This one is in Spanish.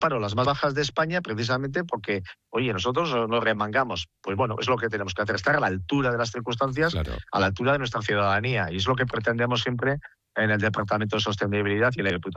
paro las más bajas de España precisamente porque, oye, nosotros nos remangamos. Pues bueno, es lo que tenemos que hacer, estar a la altura de las circunstancias, Claro. a la altura de nuestra ciudadanía. Y es lo que pretendemos siempre en el Departamento de Sostenibilidad y la